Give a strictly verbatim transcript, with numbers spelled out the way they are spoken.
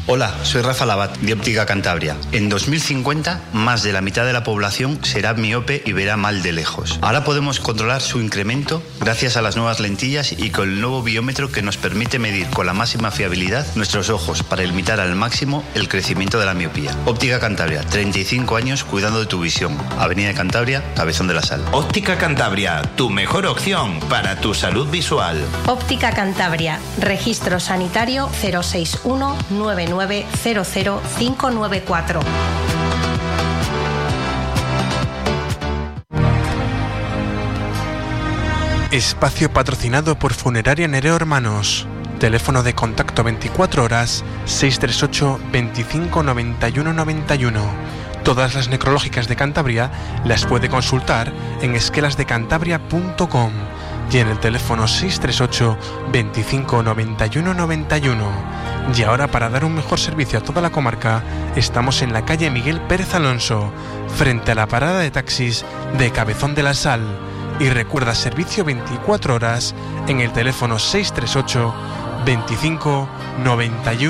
Hola, soy Rafa Labat, de Óptica Cantabria. En dos mil cincuenta, más de la mitad de la población será miope y verá mal de lejos. Ahora podemos controlar su incremento gracias a las nuevas lentillas y con el nuevo biómetro que nos permite medir con la máxima fiabilidad nuestros ojos para limitar al máximo el crecimiento de la miopía. Óptica Cantabria, treinta y cinco años cuidando de tu visión. Avenida de Cantabria, Cabezón de la Sal. Óptica Cantabria, tu mejor opción para tu salud visual. Óptica Cantabria, registro sanitario cero seis uno nueve nueve cero cero cinco nueve cuatro. Espacio patrocinado por Funeraria Nereo Hermanos. Teléfono de contacto veinticuatro horas seis tres ocho, veinticinco, noventa y uno, noventa y uno. Todas las necrológicas de Cantabria las puede consultar en esquelasdecantabria punto com y en el teléfono seis tres ocho, veinticinco, noventa y uno, noventa y uno. Y ahora, para dar un mejor servicio a toda la comarca, estamos en la calle Miguel Pérez Alonso, frente a la parada de taxis de Cabezón de la Sal. Y recuerda, servicio veinticuatro horas en el teléfono seis tres ocho, veinticinco, noventa y uno.